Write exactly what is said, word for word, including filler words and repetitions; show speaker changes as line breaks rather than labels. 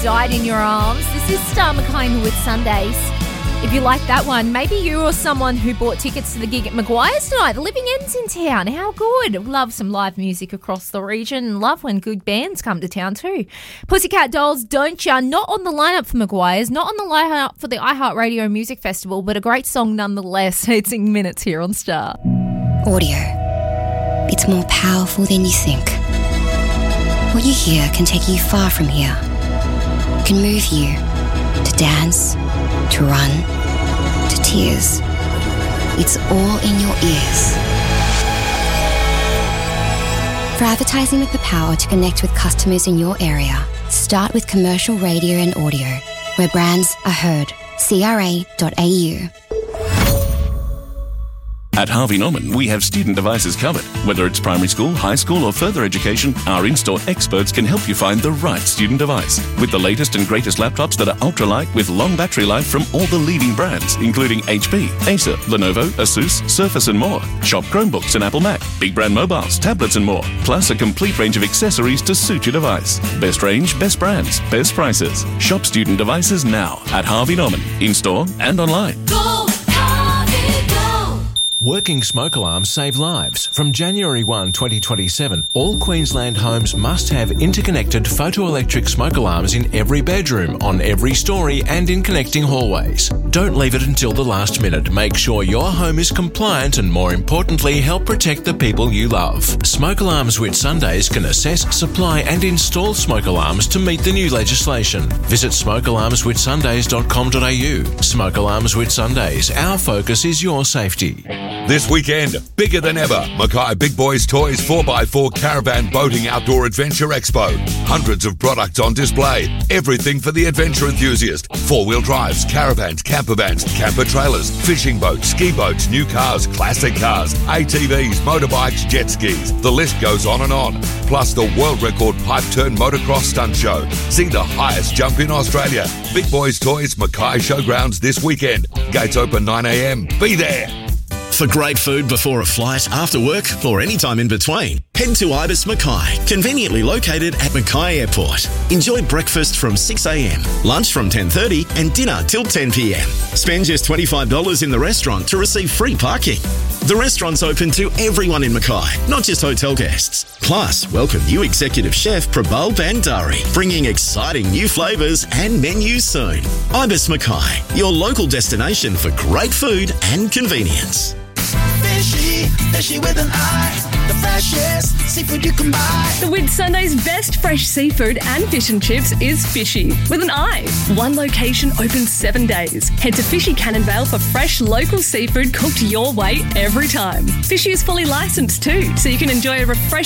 died in your arms. This is Star McKay with Sundays. If you like that one, maybe you or someone who bought tickets to the gig at Maguire's tonight. The Living End's in town. How good. Love some live music across the region. Love when good bands come to town too. Pussycat Dolls, Don't Ya? Not on the lineup for Maguire's, not on the lineup for the iHeartRadio Music Festival, but a great song nonetheless. It's in minutes here on Star.
Audio. It's more powerful than you think. What you hear can take you far from here. Can move you to dance, to run, to tears. It's all in your ears. For advertising with the power to connect with customers in your area, start with commercial radio and audio, where brands are heard. C R A dot A U.
At Harvey Norman, we have student devices covered. Whether it's primary school, high school or further education, our in-store experts can help you find the right student device. With the latest and greatest laptops that are ultralight with long battery life from all the leading brands, including H P, Acer, Lenovo, Asus, Surface and more. Shop Chromebooks and Apple Mac, big brand mobiles, tablets and more. Plus a complete range of accessories to suit your device. Best range, best brands, best prices. Shop student devices now at Harvey Norman, in-store and online.
Go, Harvey, go!
Working smoke alarms save lives. From January first, twenty twenty-seven, all Queensland homes must have interconnected photoelectric smoke alarms in every bedroom, on every story and in connecting hallways. Don't leave it until the last minute. Make sure your home is compliant and, more importantly, help protect the people you love. Smoke Alarms Whitsundays can assess, supply and install smoke alarms to meet the new legislation. Visit smoke alarms whitsundays dot com dot a u. Smoke Alarms Whitsundays. Our focus is your safety.
This weekend, bigger than ever, Mackay Big Boys Toys four by four Caravan Boating Outdoor Adventure Expo. Hundreds of products on display. Everything for the adventure enthusiast. Four-wheel drives, caravans, camper vans, camper trailers, fishing boats, ski boats, new cars, classic cars, A T Vs, motorbikes, jet skis. The list goes on and on. Plus the world record pipe turn motocross stunt show. See the highest jump in Australia. Big Boys Toys Mackay Showgrounds this weekend. Gates open nine a m. Be there.
For great food before a flight, after work, or any time in between, head to Ibis Mackay, conveniently located at Mackay Airport. Enjoy breakfast from six a m, lunch from ten thirty and dinner till ten p m. Spend just twenty-five dollars in the restaurant to receive free parking. The restaurant's open to everyone in Mackay, not just hotel guests. Plus, welcome new executive chef Prabal Bandari, bringing exciting new flavours and menus soon. Ibis Mackay, your local destination for great food and convenience.
Fishy, fishy with an eye. The freshest seafood you can buy.
The Whitsundays' best fresh seafood and fish and chips is Fishy with an eye. One location open seven days. Head to Fishy Cannonvale for fresh local seafood cooked your way every time. Fishy is fully licensed too, so you can enjoy a refreshing